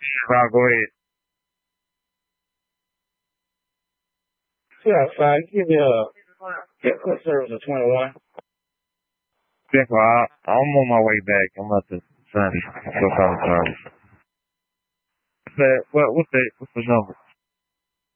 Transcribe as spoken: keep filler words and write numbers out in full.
Rob, go ahead. Yeah, fine. Give me a yeah, quick service of twenty-one. Check, well, I, I'm on my way back. I'm about to Sunday. So sorry, sorry. But what? What's the what's the number?